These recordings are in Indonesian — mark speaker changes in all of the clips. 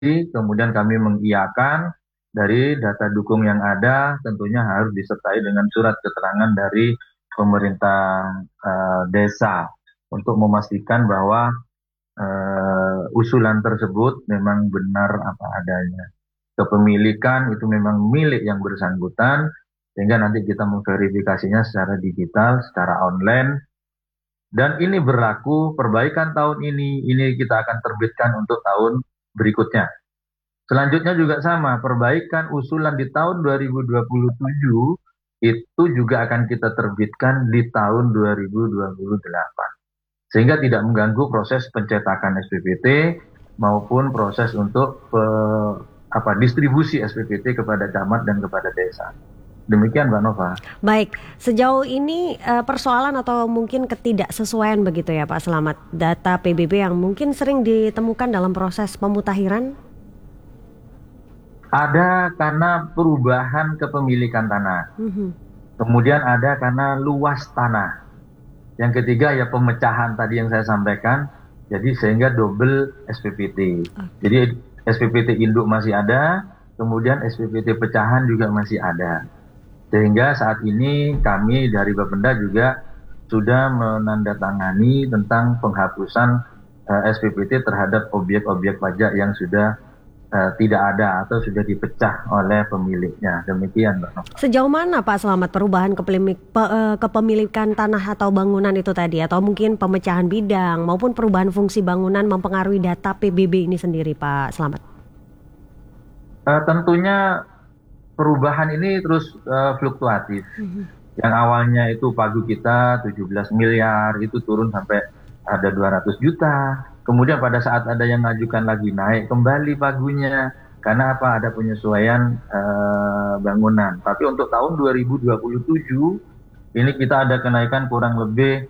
Speaker 1: kemudian kami mengiyakan dari data dukung yang ada tentunya harus disertai dengan surat keterangan dari pemerintah desa untuk memastikan bahwa usulan tersebut memang benar apa adanya. Kepemilikan itu memang milik yang bersangkutan, sehingga nanti kita memverifikasinya secara digital, secara online, dan ini berlaku perbaikan tahun ini kita akan terbitkan untuk tahun berikutnya. Selanjutnya juga sama, perbaikan usulan di tahun 2027 itu juga akan kita terbitkan di tahun 2028. Sehingga tidak mengganggu proses pencetakan SPPT maupun proses untuk distribusi SPPT kepada camat dan kepada desa. Demikian Mbak Nova.
Speaker 2: Baik, sejauh ini persoalan atau mungkin ketidaksesuaian begitu ya Pak Selamat, data PBB yang mungkin sering ditemukan dalam proses pemutakhiran?
Speaker 1: Ada karena perubahan kepemilikan tanah.
Speaker 2: Mhm.
Speaker 1: Kemudian ada karena luas tanah. Yang ketiga ya pemecahan tadi yang saya sampaikan. Jadi sehingga double SPPT. Jadi SPPT induk masih ada, kemudian SPPT pecahan juga masih ada. Sehingga saat ini kami dari Bapenda juga sudah menandatangani tentang penghapusan SPPT terhadap objek-objek pajak yang sudah tidak ada atau sudah dipecah oleh pemiliknya. Demikian, Mbak Nova.
Speaker 2: Sejauh mana Pak Selamat perubahan kepemilikan tanah atau bangunan itu tadi, atau mungkin pemecahan bidang maupun perubahan fungsi bangunan mempengaruhi data PBB ini sendiri Pak Selamat?
Speaker 1: Tentunya perubahan ini terus fluktuatif. Yang awalnya itu pagu kita 17 miliar, itu turun sampai ada 200 juta. Kemudian pada saat ada yang ngajukan lagi naik kembali pagunya. Karena apa? Ada penyesuaian bangunan. Tapi untuk tahun 2027, ini kita ada kenaikan kurang lebih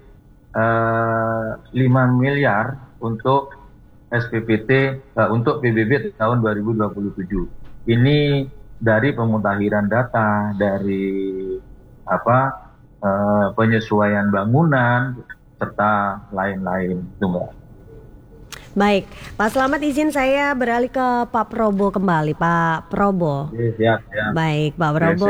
Speaker 1: 5 miliar untuk SPPT, untuk PBB tahun 2027. Ini dari pemutakhiran data, dari penyesuaian bangunan, serta lain-lain. Itu Mbak.
Speaker 2: Baik, Pak Selamat izin saya beralih ke Pak Probo kembali. Pak Probo.
Speaker 1: Siap, siap.
Speaker 2: Baik, Pak
Speaker 1: Oke,
Speaker 2: Probo.